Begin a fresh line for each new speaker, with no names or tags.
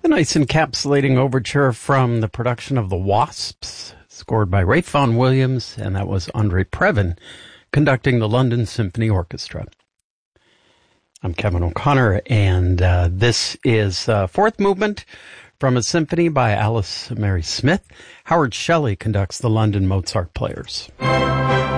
A nice encapsulating overture from the production of The Wasps, scored by Ralph Vaughan Williams, and that was Andre Previn conducting the London Symphony Orchestra. I'm Kevin O'Connor, and this is fourth movement from a symphony by Alice Mary Smith. Howard Shelley conducts the London Mozart Players.